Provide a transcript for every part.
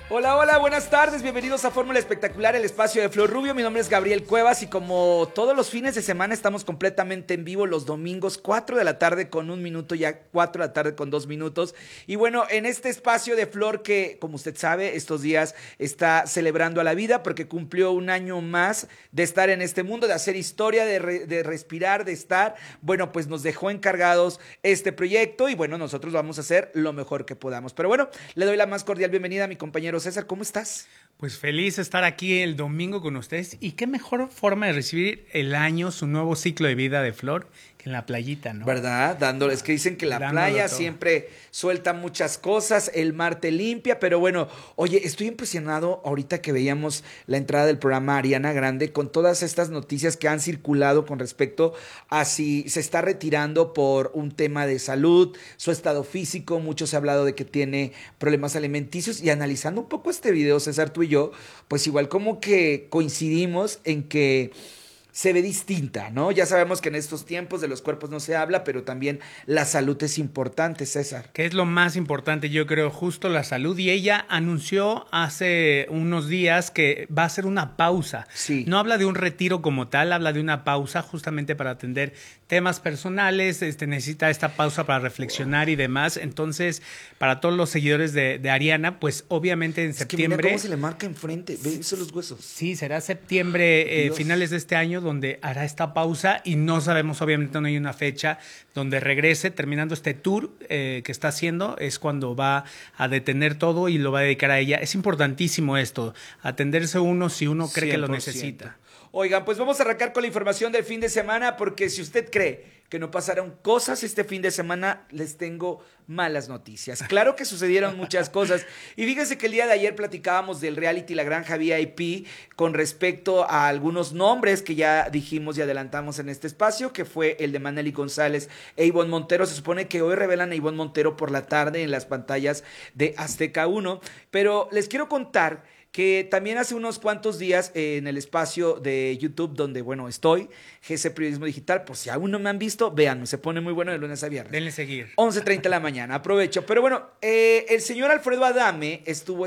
Hola, hola, buenas tardes, bienvenidos a Fórmula Espectacular, el espacio de Flor Rubio. Mi nombre es Gabriel Cuevas y como todos los fines de semana estamos completamente en vivo los domingos, 4 de la tarde con 1 minuto, ya 4 de la tarde con 2 minutos. Y bueno, en este espacio de Flor que, como usted sabe, estos días está celebrando a la vida porque cumplió un año más de estar en este mundo, de hacer historia, de respirar, de estar. Bueno, pues nos dejó encargados este proyecto y bueno, nosotros vamos a hacer lo mejor que podamos. Pero bueno, le doy la más cordial bienvenida a mi compañero César, ¿cómo estás? Pues feliz de estar aquí el domingo con ustedes y qué mejor forma de recibir el año, su nuevo ciclo de vida de Flor, que en la playita, ¿no? ¿Verdad? Dándoles, que dicen que la Dándolo playa todo. siempre suelta muchas cosas, el mar te limpia, pero bueno, oye, estoy impresionado ahorita que veíamos la entrada del programa Ariana Grande con todas estas noticias que han circulado con respecto a si se está retirando por un tema de salud, su estado físico, mucho se ha hablado de que tiene problemas alimenticios y analizando un poco este video, César, tú y yo, pues igual como que coincidimos en que se ve distinta, ¿no? Ya sabemos que en estos tiempos de los cuerpos no se habla, pero también la salud es importante, César. Que es lo más importante, yo creo, justo la salud. Y ella anunció hace unos días que va a hacer una pausa. Sí. No habla de un retiro como tal, habla de una pausa justamente para atender temas personales. Necesita esta pausa para reflexionar y demás. Entonces, para todos los seguidores de Ariana, pues obviamente en septiembre. Que mira cómo se le marca enfrente, ve esos los huesos. Sí, será septiembre, finales de este año, donde hará esta pausa y no sabemos, obviamente no hay una fecha donde regrese, terminando este tour que está haciendo, es cuando va a detener todo y lo va a dedicar a ella. Es importantísimo esto, atenderse uno si uno cree que lo 100%. necesita. Oigan, pues vamos a arrancar con la información del fin de semana, porque si usted cree que no pasaron cosas este fin de semana, les tengo malas noticias. Claro que sucedieron muchas cosas. Y fíjense que el día de ayer platicábamos del reality La Granja VIP con respecto a algunos nombres que ya dijimos y adelantamos en este espacio, que fue el de Manely González e Ivonne Montero. Se supone que hoy revelan a Ivonne Montero por la tarde en las pantallas de Azteca 1, pero les quiero contar que también hace unos cuantos días en el espacio de YouTube donde, bueno, estoy, GC Periodismo Digital, por si aún no me han visto, véanme, se pone muy bueno de lunes a viernes. Denle seguir. 11:30 de la mañana, aprovecho. Pero bueno, el señor Alfredo Adame estuvo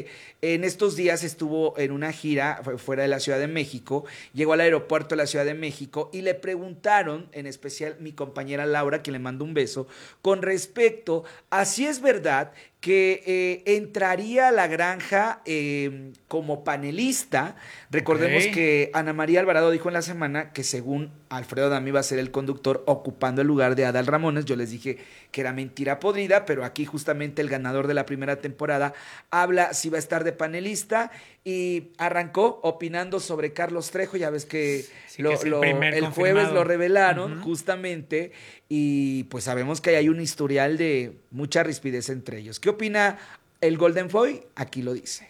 en estos días estuvo en una gira fuera de la Ciudad de México, llegó al aeropuerto de la Ciudad de México y le preguntaron, en especial mi compañera Laura, que le mando un beso, con respecto a si es verdad que entraría a La Granja como panelista. Recordemos que Ana María Alvarado dijo en la semana que según Alfredo Adame iba a ser el conductor ocupando el lugar de Adal Ramones. Yo les dije que era mentira podrida, pero aquí justamente el ganador de la primera temporada habla si va a estar de panelista y arrancó opinando sobre Carlos Trejo. Ya ves que, sí, que el jueves lo revelaron justamente y pues sabemos que hay un historial de mucha rispidez entre ellos. ¿Qué opina el Golden Boy? Aquí lo dice.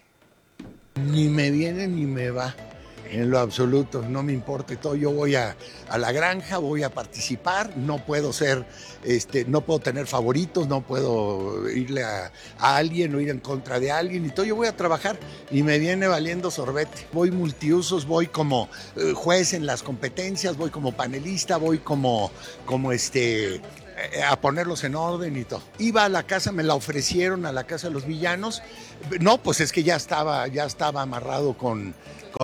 Ni me viene ni me va, en lo absoluto, no me importa todo. Yo voy a La Granja, voy a participar, no puedo ser, no puedo tener favoritos, no puedo irle a alguien o ir en contra de alguien y todo. Yo voy a trabajar y me viene valiendo sorbete. Voy multiusos, voy como juez en las competencias, voy como panelista, voy como a ponerlos en orden y todo. Iba a la casa, me la ofrecieron a la Casa de los Villanos. No, pues es que ya estaba amarrado con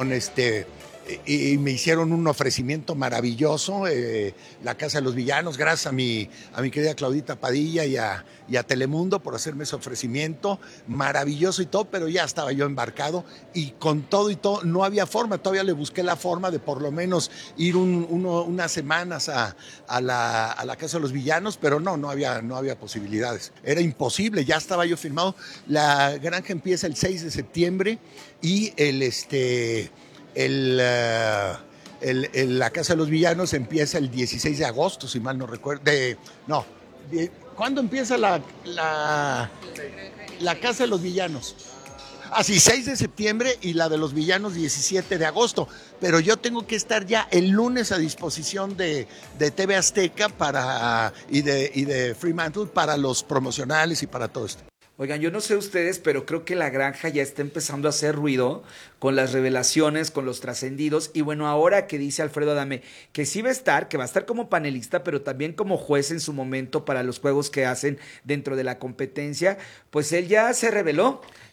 y me hicieron un ofrecimiento maravilloso, la Casa de los Villanos, gracias a mi querida Claudita Padilla y a Telemundo por hacerme ese ofrecimiento, maravilloso y todo, pero ya estaba yo embarcado y con todo y todo no había forma. Todavía le busqué la forma de por lo menos ir unas semanas a la Casa de los Villanos, pero no había posibilidades, era imposible, ya estaba yo firmado. La Granja empieza el 6 de septiembre y la Casa de los Villanos empieza el 16 de agosto, si mal no recuerdo. ¿Cuándo empieza la Casa de los Villanos? Así, 6 de septiembre y la de los Villanos 17 de agosto. Pero yo tengo que estar ya el lunes a disposición de TV Azteca y de Fremantle para los promocionales y para todo esto. Oigan, yo no sé ustedes, pero creo que La Granja ya está empezando a hacer ruido con las revelaciones, con los trascendidos. Y bueno, ahora que dice Alfredo Adame que sí va a estar, que va a estar como panelista, pero también como juez en su momento para los juegos que hacen dentro de la competencia, pues él ya se reveló.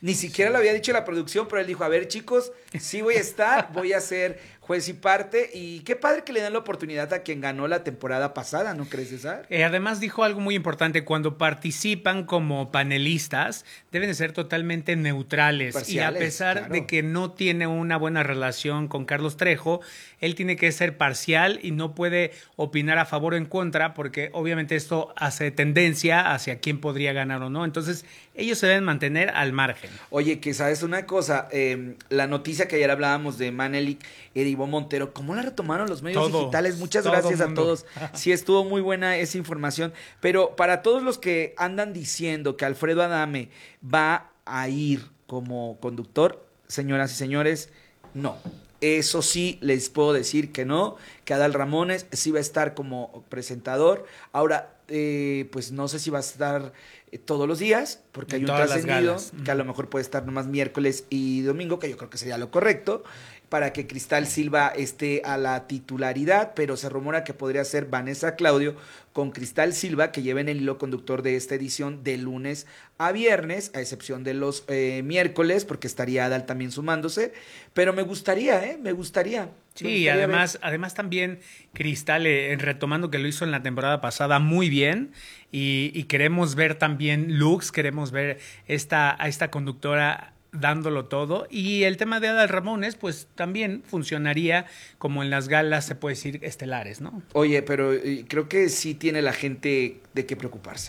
Ni siquiera lo había dicho la producción, pero él dijo, a ver, chicos, sí voy a estar, voy a ser juez y parte. Y qué padre que le den la oportunidad a quien ganó la temporada pasada, ¿no crees, César? Además dijo algo muy importante, cuando participan como panelistas deben de ser totalmente neutrales. Parciales, y a pesar claro. de que no tiene una buena relación con Carlos Trejo, él tiene que ser parcial y no puede opinar a favor o en contra, porque obviamente esto hace tendencia hacia quién podría ganar o no. Entonces ellos se deben mantener al margen. Oye, que sabes una cosa, la noticia que ayer hablábamos de Manelik y de Ivonne Montero, ¿cómo la retomaron los medios Todo, digitales? Muchas todo gracias a mundo. todos. Sí, estuvo muy buena esa información. Pero para todos los que andan diciendo que Alfredo Adame va a ir como conductor, señoras y señores, no. Eso sí, les puedo decir que no, que Adal Ramones sí va a estar como presentador. Ahora, pues no sé si va a estar todos los días, porque En hay un todas las trascendido galas. que a lo mejor puede estar nomás miércoles y domingo, que yo creo que sería lo correcto, para que Cristal Silva esté a la titularidad, pero se rumora que podría ser Vanessa Claudio con Cristal Silva, que lleven el hilo conductor de esta edición de lunes a viernes, a excepción de los miércoles, porque estaría Adal también sumándose, pero me gustaría, me gustaría. Sí, además también Cristal, retomando que lo hizo en la temporada pasada muy bien, y queremos ver también looks, queremos ver a esta conductora dándolo todo. Y el tema de Adal Ramones, pues también funcionaría como en las galas, se puede decir, estelares, ¿no? Oye, pero creo que sí tiene la gente de qué preocuparse.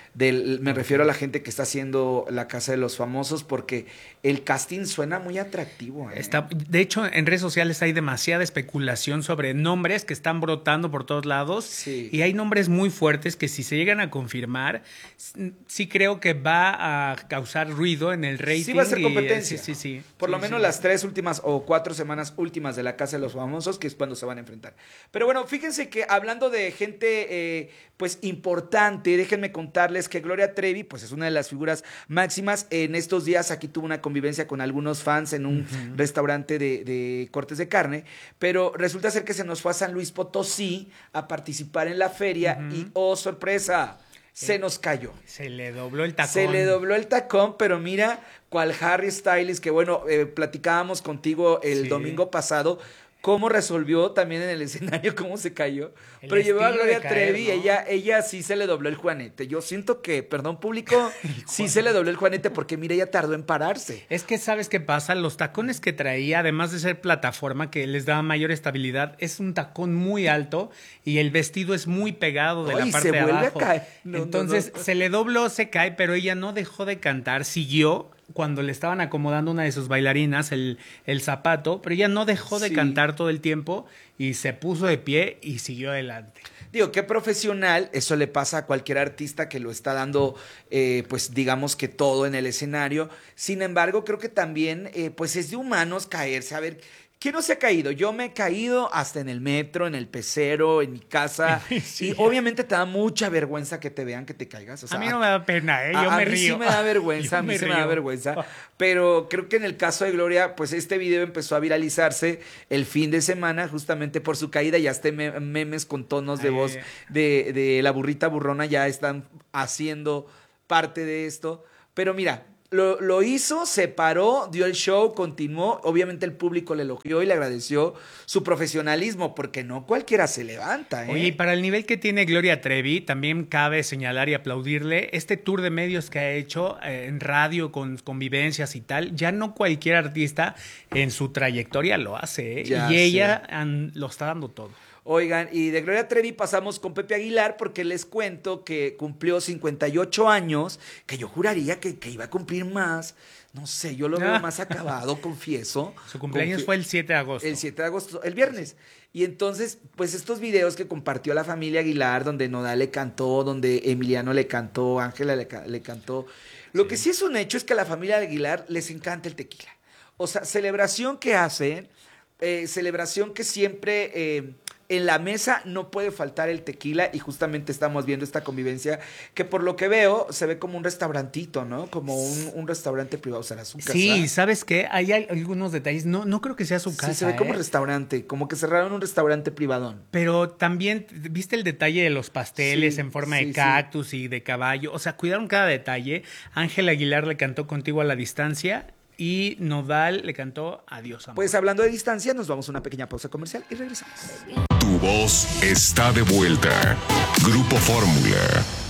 Me refiero a la gente que está haciendo La Casa de los Famosos, porque el casting suena muy atractivo. De hecho, en redes sociales hay demasiada especulación sobre nombres que están brotando por todos lados. Sí. Y hay nombres muy fuertes que, si se llegan a confirmar, sí creo que va a causar ruido en el rating. Sí va a ser competencia. Sí. Por lo menos las 3 últimas o 4 semanas últimas de La Casa de los Famosos, que es cuando se van a enfrentar. Pero bueno, fíjense que hablando de gente pues importante, déjenme contarles que Gloria Trevi pues es una de las figuras máximas. En estos días aquí tuvo una convivencia con algunos fans en un restaurante de cortes de carne, pero resulta ser que se nos fue a San Luis Potosí a participar en la feria y ¡oh, sorpresa! Se nos cayó. Se le dobló el tacón. Se le dobló el tacón, pero mira, cual Harry Styles, que bueno, platicábamos contigo el domingo pasado, cómo resolvió también en el escenario, cómo se cayó. Pero llevó a Gloria Trevi, ¿no? ella sí se le dobló el juanete. Yo siento que, perdón público, sí se le dobló el juanete, porque mira, ella tardó en pararse. Es que, ¿sabes qué pasa? Los tacones que traía, además de ser plataforma, que les daba mayor estabilidad, es un tacón muy alto y el vestido es muy pegado de la parte de abajo. Se vuelve a caer. Entonces, se le dobló, se cae, pero ella no dejó de cantar, siguió cuando le estaban acomodando una de sus bailarinas el zapato, pero ella no dejó de cantar todo el tiempo y se puso de pie y siguió adelante. Digo, qué profesional, eso le pasa a cualquier artista que lo está dando, pues digamos que todo en el escenario. Sin embargo, creo que también, pues es de humanos caerse. A ver, ¿quién no se ha caído? Yo me he caído hasta en el metro, en el pecero, en mi casa. Sí. Y obviamente te da mucha vergüenza que te vean que te caigas. O sea, a mí no me da pena, yo me río. A mí sí me da vergüenza, a mí sí me da vergüenza. Pero creo que en el caso de Gloria, pues este video empezó a viralizarse el fin de semana justamente por su caída. Ya hasta memes con tonos de voz de la burrita burrona ya están haciendo parte de esto. Pero mira, lo hizo, se paró, dio el show, continuó. Obviamente el público le elogió y le agradeció su profesionalismo, porque no cualquiera se levanta, ¿eh? Oye, y para el nivel que tiene Gloria Trevi, también cabe señalar y aplaudirle este tour de medios que ha hecho en radio con convivencias y tal. Ya no cualquier artista en su trayectoria lo hace, ¿eh? Ya Y ella lo está dando todo. Oigan, y de Gloria Trevi pasamos con Pepe Aguilar, porque les cuento que cumplió 58 años, que yo juraría que iba a cumplir más. No sé, yo lo veo más acabado, confieso. Su cumpleaños fue el 7 de agosto. El 7 de agosto, el viernes. Y entonces, pues estos videos que compartió la familia Aguilar, donde Nodal le cantó, donde Emiliano le cantó, Ángela le cantó. Lo que sí es un hecho es que a la familia Aguilar les encanta el tequila. O sea, celebración que hacen, celebración que siempre en la mesa no puede faltar el tequila y justamente estamos viendo esta convivencia que por lo que veo se ve como un restaurantito, ¿no? Como un restaurante privado, o sea, su casa. Sí, ¿sabes qué? Hay algunos detalles, no creo que sea su casa. Sí, se ve como restaurante, como que cerraron un restaurante privadón. Pero también, ¿viste el detalle de los pasteles en forma de cactus y de caballo? O sea, cuidaron cada detalle. Ángel Aguilar le cantó Contigo a la distancia y Nodal le cantó Adiós, amor. Pues hablando de distancia, nos vamos a una pequeña pausa comercial y regresamos. Tu voz está de vuelta. Grupo Fórmula.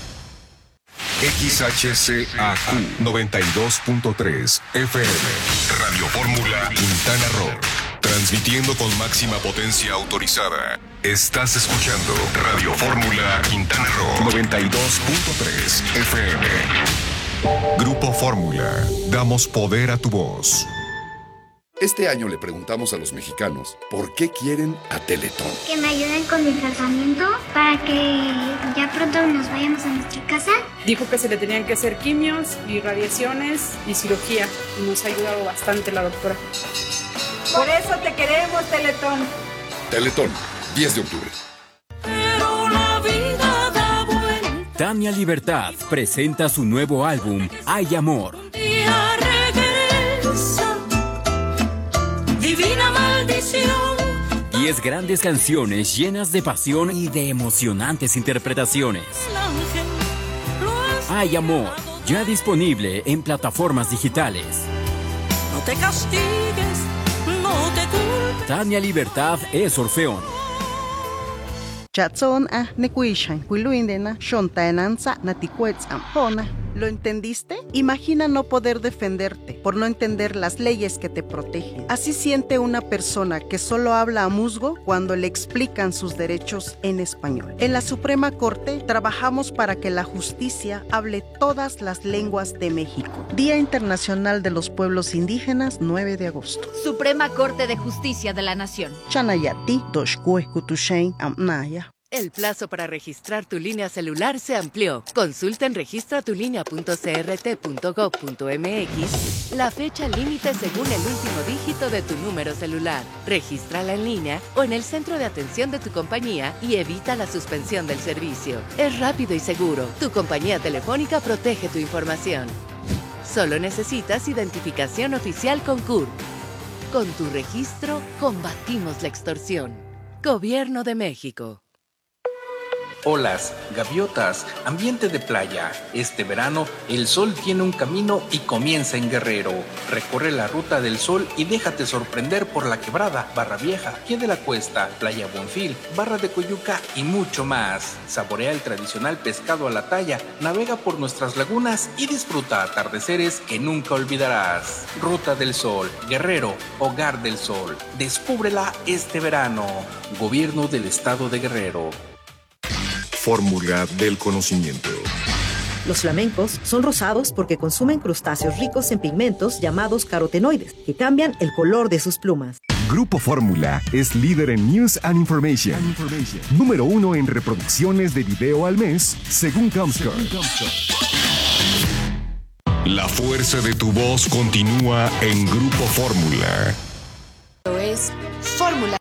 XHCAQ 92.3 FM. Radio Fórmula Quintana Roo. Transmitiendo con máxima potencia autorizada. Estás escuchando Radio Fórmula Quintana Roo 92.3 FM. Grupo Fórmula. Damos poder a tu voz. Este año le preguntamos a los mexicanos por qué quieren a Teletón. Que me ayuden con mi tratamiento para que ya pronto nos vayamos a nuestra casa. Dijo que se le tenían que hacer quimios y radiaciones y cirugía. Y nos ha ayudado bastante la doctora. Por eso te queremos, Teletón. Teletón, 10 de octubre. Pero la vida da vuelta. Tania Libertad presenta su nuevo álbum, Hay Amor. Un día regresa, divina maldición. 10 grandes canciones llenas de pasión y de emocionantes interpretaciones. Hay Amor, ya disponible en plataformas digitales. No te castigues, no te culpes. Tania Libertad es Orfeón. Chatson nekuishan, huiluindena, shontaenanza, naticuetzam, hona. ¿Lo entendiste? Imagina no poder defenderte por no entender las leyes que te protegen. Así siente una persona que solo habla a musgo cuando le explican sus derechos en español. En la Suprema Corte trabajamos para que la justicia hable todas las lenguas de México. Día Internacional de los Pueblos Indígenas, 9 de agosto. Suprema Corte de Justicia de la Nación. Chanayati, Doshkue, Kutushain, Amnaya. El plazo para registrar tu línea celular se amplió. Consulta en registratulinea.crt.gov.mx la fecha límite según el último dígito de tu número celular. Regístrala en línea o en el centro de atención de tu compañía y evita la suspensión del servicio. Es rápido y seguro. Tu compañía telefónica protege tu información. Solo necesitas identificación oficial con CURP. Con tu registro, combatimos la extorsión. Gobierno de México. Olas, gaviotas, ambiente de playa. Este verano, el sol tiene un camino y comienza en Guerrero. Recorre la ruta del sol y déjate sorprender por La Quebrada, Barra Vieja, Pie de la Cuesta, Playa Bonfil, Barra de Coyuca y mucho más. Saborea el tradicional pescado a la talla, navega por nuestras lagunas y disfruta atardeceres que nunca olvidarás. Ruta del Sol, Guerrero, Hogar del Sol. Descúbrela este verano. Gobierno del Estado de Guerrero. Fórmula del conocimiento. Los flamencos son rosados porque consumen crustáceos ricos en pigmentos llamados carotenoides, que cambian el color de sus plumas. Grupo Fórmula es líder en News and Information. Número 1 en reproducciones de video al mes, según Comscore. La fuerza de tu voz continúa en Grupo Fórmula. Es Fórmula